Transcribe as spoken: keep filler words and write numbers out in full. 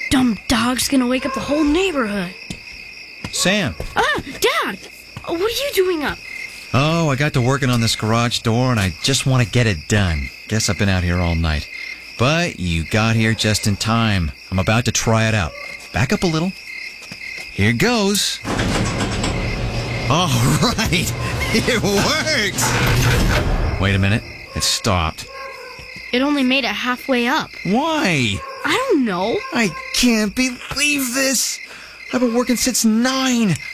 dumb dog's gonna wake up the whole neighborhood. Sam. Ah, Dad! What are you doing up? Oh, I got to working on this garage door, and I just want to get it done. Guess I've been out here all night. But you got here just in time. I'm about to try it out. Back up a little. Here goes. All right. It works. Wait a minute. It stopped. It only made it halfway up. Why? I don't know. I can't believe this. I've been working since nine.